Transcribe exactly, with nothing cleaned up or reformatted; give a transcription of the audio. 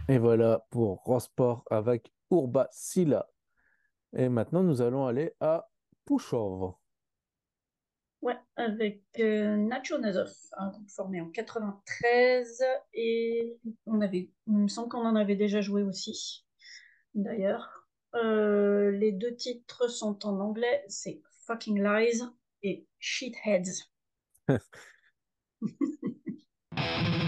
Et voilà pour Rosport avec Urbasila. Et maintenant, nous allons aller à Pushov. Ouais, avec euh, Nacho Nazov, un groupe formé en quatre-vingt-treize et on avait, il me semble qu'on en avait déjà joué aussi, d'ailleurs. Euh, les deux titres sont en anglais, c'est Fucking Lies et Shitheads.